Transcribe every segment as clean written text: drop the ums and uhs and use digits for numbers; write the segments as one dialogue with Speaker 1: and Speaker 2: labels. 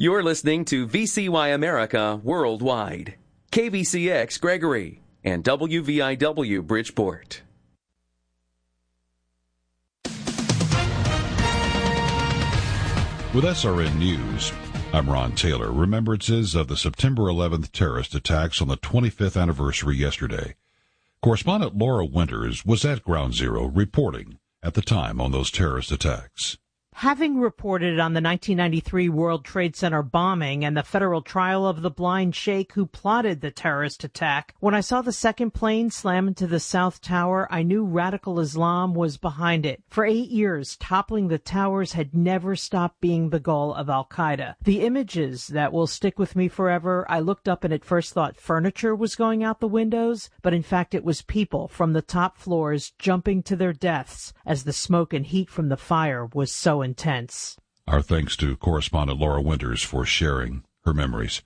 Speaker 1: You're listening to VCY America Worldwide, KVCX Gregory, and WVIW Bridgeport.
Speaker 2: With SRN News, I'm Ron Taylor. Remembrances of the September 11th terrorist attacks on the 25th anniversary yesterday. Correspondent Laura Winters was at Ground Zero reporting at the time on those terrorist attacks.
Speaker 3: Having reported on the 1993 World Trade Center bombing and the federal trial of the blind sheikh who plotted the terrorist attack, when I saw the second plane slam into the South Tower, I knew radical Islam was behind it. For 8 years, toppling the towers had never stopped being the goal of al-Qaeda. The images that will stick with me forever, I looked up and at first thought furniture was going out the windows, but in fact it was people from the top floors jumping to their deaths as the smoke and heat from the fire was so intense.
Speaker 2: Our thanks to correspondent Laura Winters for sharing her memories.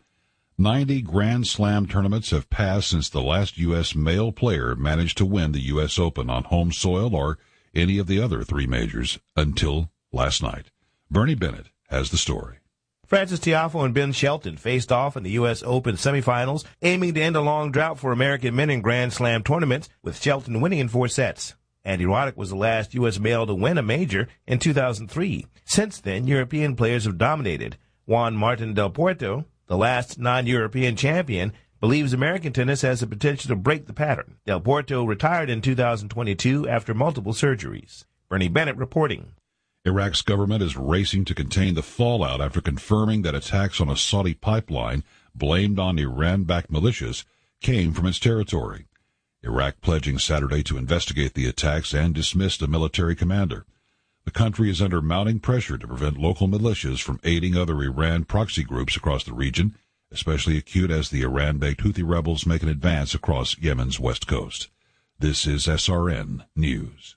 Speaker 2: 90 Grand Slam tournaments have passed since the last U.S. male player managed to win the U.S. Open on home soil or any of the other three majors until last night. Bernie Bennett has the story.
Speaker 4: Francis Tiafoe and Ben Shelton faced off in the U.S. Open semifinals, aiming to end a long drought for American men in Grand Slam tournaments, with Shelton winning in 4 sets. Andy Roddick was the last U.S. male to win a major in 2003. Since then, European players have dominated. Juan Martín del Potro, the last non-European champion, believes American tennis has the potential to break the pattern. Del Potro retired in 2022 after multiple surgeries. Bernie Bennett reporting.
Speaker 2: Iraq's government is racing to contain the fallout after confirming that attacks on a Saudi pipeline blamed on Iran-backed militias came from its territory. Iraq pledging Saturday to investigate the attacks and dismissed a military commander. The country is under mounting pressure to prevent local militias from aiding other Iran proxy groups across the region, especially acute as the Iran-backed Houthi rebels make an advance across Yemen's west coast. This is SRN News.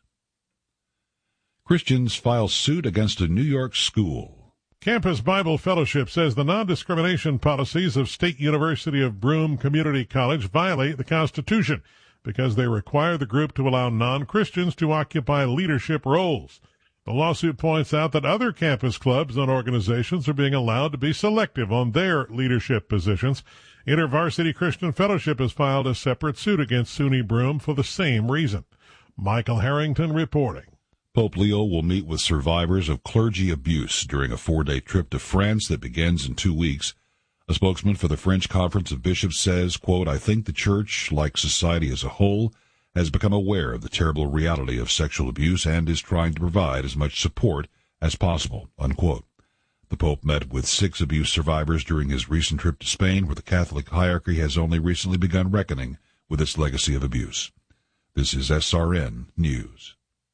Speaker 2: Christians file suit against a New York school.
Speaker 5: Campus Bible Fellowship says the non-discrimination policies of State University of Broome Community College violate the Constitution because they require the group to allow non-Christians to occupy leadership roles. The lawsuit points out that other campus clubs and organizations are being allowed to be selective on their leadership positions. InterVarsity Christian Fellowship has filed a separate suit against SUNY Broome for the same reason. Michael Harrington reporting.
Speaker 2: Pope Leo will meet with survivors of clergy abuse during a 4-day trip to France that begins in 2 weeks. A spokesman for the French Conference of Bishops says, quote, "I think the church, like society as a whole, has become aware of the terrible reality of sexual abuse and is trying to provide as much support as possible," unquote. The Pope met with 6 abuse survivors during his recent trip to Spain, where the Catholic hierarchy has only recently begun reckoning with its legacy of abuse. This is SRN News.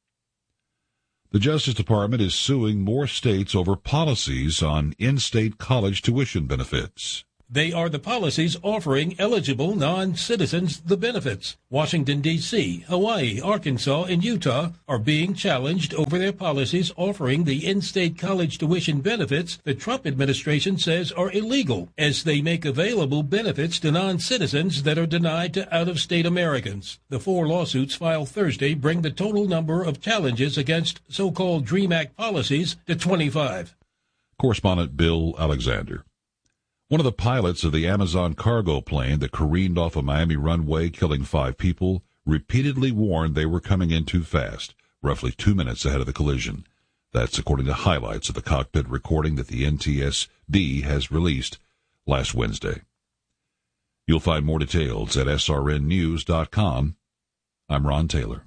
Speaker 2: The Justice Department is suing more states over policies on in-state college tuition benefits.
Speaker 6: They are the policies offering eligible non-citizens the benefits. Washington, D.C., Hawaii, Arkansas, and Utah are being challenged over their policies offering the in-state college tuition benefits the Trump administration says are illegal, as they make available benefits to non-citizens that are denied to out-of-state Americans. The 4 lawsuits filed Thursday bring the total number of challenges against so-called DREAM Act policies to 25.
Speaker 2: Correspondent Bill Alexander. One of the pilots of the Amazon cargo plane that careened off a Miami runway, killing 5 people, repeatedly warned they were coming in too fast, roughly 2 minutes ahead of the collision. That's according to highlights of the cockpit recording that the NTSB has released last Wednesday. You'll find more details at srnnews.com. I'm Ron Taylor.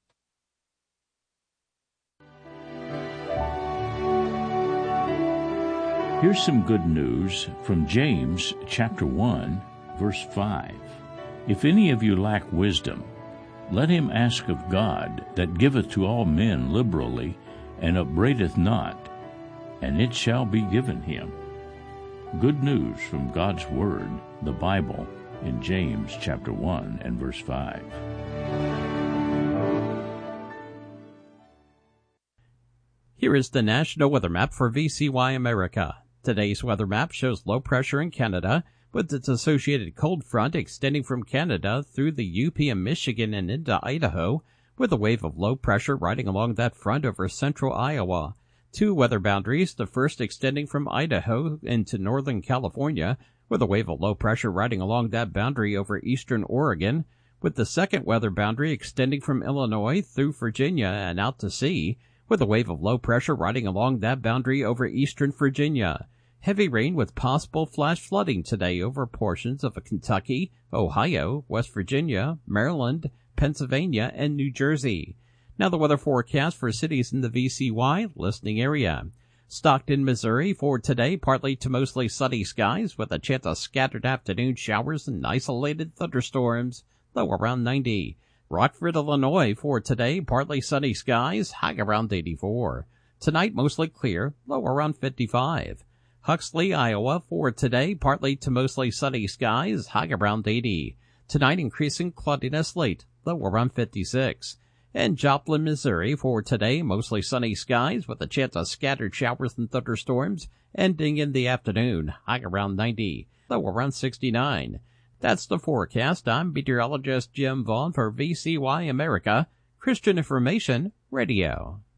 Speaker 7: Here's some good news from James chapter 1, verse 5. If any of you lack wisdom, let him ask of God, that giveth to all men liberally, and upbraideth not, and it shall be given him. Good news from God's Word, the Bible, in James chapter 1 and verse 5.
Speaker 8: Here is the National Weather Map for VCY America. Today's weather map shows low pressure in Canada, with its associated cold front extending from Canada through the UP and Michigan and into Idaho, with a wave of low pressure riding along that front over central Iowa. Two weather boundaries, the first extending from Idaho into northern California, with a wave of low pressure riding along that boundary over eastern Oregon, with the second weather boundary extending from Illinois through Virginia and out to sea, with a wave of low pressure riding along that boundary over eastern Virginia. Heavy rain with possible flash flooding today over portions of Kentucky, Ohio, West Virginia, Maryland, Pennsylvania, and New Jersey. Now the weather forecast for cities in the VCY listening area. Stockton, Missouri, for today, partly to mostly sunny skies with a chance of scattered afternoon showers and isolated thunderstorms, low around 90. Rockford, Illinois, for today, partly sunny skies, high around 84. Tonight, mostly clear, low around 55. Huxley, Iowa, for today, partly to mostly sunny skies, high around 80. Tonight, increasing cloudiness late, low around 56. And Joplin, Missouri, for today, mostly sunny skies with a chance of scattered showers and thunderstorms, ending in the afternoon, high around 90, low around 69. That's the forecast. I'm meteorologist Jim Vaughn for VCY America, Christian Information Radio.